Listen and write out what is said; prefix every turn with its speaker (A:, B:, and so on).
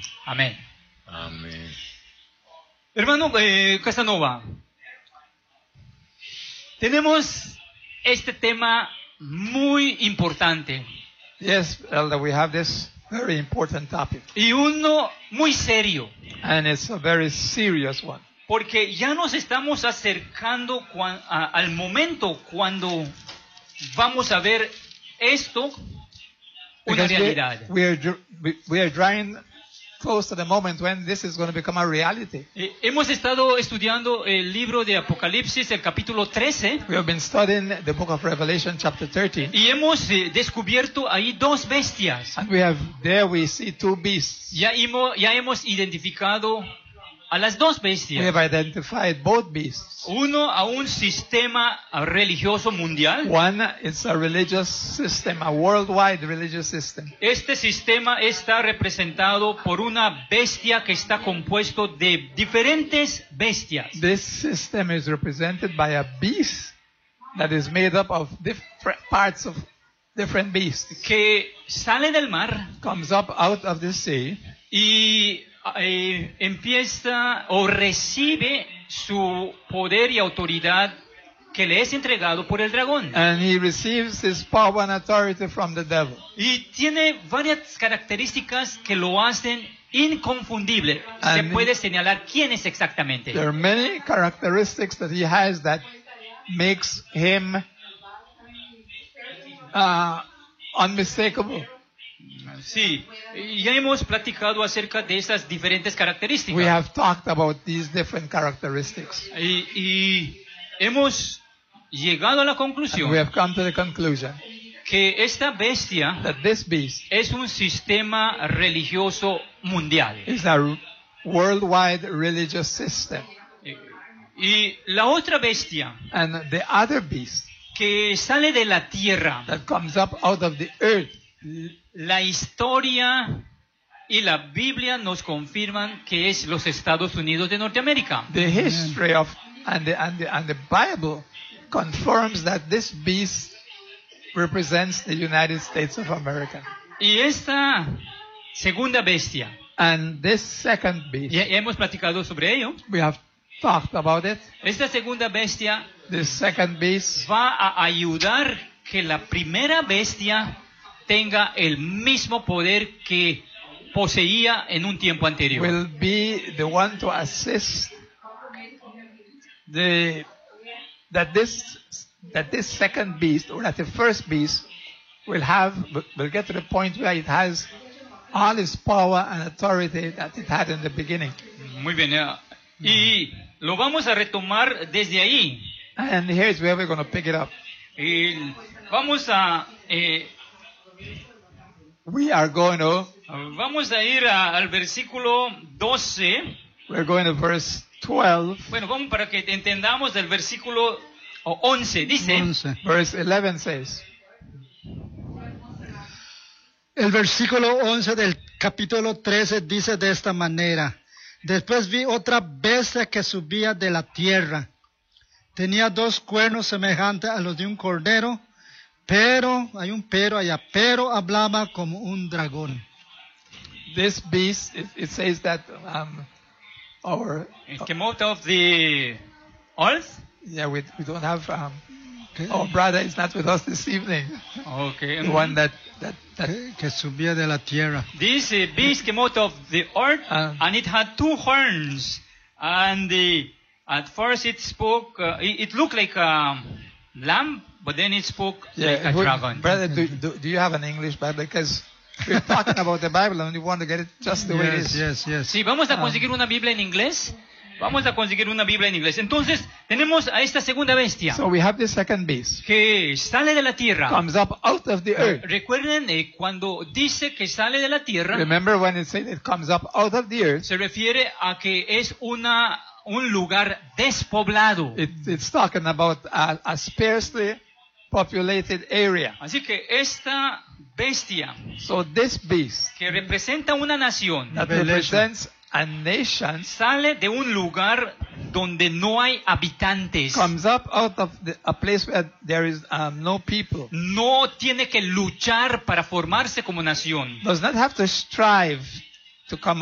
A: Amén.
B: Amén.
A: Hermano Casanova, tenemos este tema muy importante
C: Yes, Elder, we have this very important topic.
A: y uno muy serio,
C: And it's a very serious one.
A: porque ya nos estamos acercando al momento cuando vamos a ver esto una
C: Because
A: realidad.
C: we are drawing close to the moment when this is going to become a reality.
A: Hemos estado estudiando el libro de Apocalipsis, el capítulo 13,
C: We have been studying the book of Revelation, chapter 13.
A: y hemos descubierto ahí dos bestias.
C: And we see two beasts.
A: Ya hemos identificado a las dos
C: We
A: bestias.
C: have identified both beasts.
A: Uno a un sistema religioso mundial.
C: One is a religious system, a worldwide religious system.
A: Este sistema está representado por una bestia que está compuesto de diferentes bestias.
C: This system is represented by a beast that is made up of different parts of different beasts.
A: Que sale del mar
C: Comes up out of the sea
A: y empieza o recibe su poder y autoridad que le es entregado por el dragón.
C: and he receives his power and authority from the devil.
A: Y tiene varias características que lo hacen inconfundible. Se
C: And-
A: puede señalar quién es exactamente.
C: There are many characteristics that he has that makes him unmistakable.
A: Sí, ya hemos platicado acerca de esas diferentes
C: We
A: características.
C: have talked about these different characteristics.
A: Y hemos llegado a la
C: And
A: conclusión
C: we have come to the conclusion
A: que esta bestia
C: that this beast
A: es un sistema religioso mundial.
C: is a worldwide religious system.
A: Y la otra bestia
C: And the other beast
A: que sale de la tierra,
C: that comes up out of the earth,
A: la historia y la Biblia nos confirman que es los Estados Unidos de Norteamérica.
C: the history of and the Bible confirms that this beast represents the United States of America.
A: Y esta segunda bestia,
C: And this second beast,
A: ya hemos platicado sobre ello,
C: we have talked about it.
A: esta segunda bestia
C: This second beast
A: va a ayudar que la primera bestia tenga el mismo poder que poseía en un tiempo anterior.
C: will be the one to assist that this second beast, or that the first beast, will get to the point where it has all its power and authority that it had in the beginning.
A: Muy bien, y lo vamos a retomar desde ahí.
C: And here's where we're going to pick it up.
A: Vamos a vamos a ir al versículo 12.
C: We're going to verse 12.
A: Bueno, vamos para que entendamos del versículo 11. Dice,
D: 11.
C: Verse 11 says,
D: El versículo 11 del capítulo 13 dice de esta manera: Después vi otra bestia que subía de la tierra. Tenía dos cuernos semejantes a los de un cordero, pero, hay un pero allá, pero hablaba como un dragón.
C: this beast, it says that our
A: came out of the earth.
C: yeah, we don't have our brother is not with us this evening.
A: Okay.
C: The one that
D: Que subía de la tierra.
A: This beast came out of the earth, and it had two horns. And at first it spoke, it looked like a lamb, but then it spoke like a dragon.
C: Brother, do you have an English Bible? Because we're talking about the Bible and we want to get it just the way it is.
D: Yes.
A: Sí, vamos a conseguir una Biblia en inglés. Vamos a conseguir una Biblia en inglés. Entonces, tenemos a esta segunda bestia
C: So we have the second beast.
A: que sale de la tierra.
C: Comes up out of the earth.
A: Recuerden, cuando dice que sale de la tierra,
C: Remember when it said it comes up out of the earth,
A: se refiere a que es un lugar despoblado.
C: it's talking about a sparsely populated area.
A: Así que esta bestia
C: So this beast
A: que representa una nación
C: that represents a nation
A: sale de un lugar donde no hay habitantes.
C: comes up out of a place where there is no people.
A: No tiene que luchar para formarse como nación.
C: Does not have to strive to come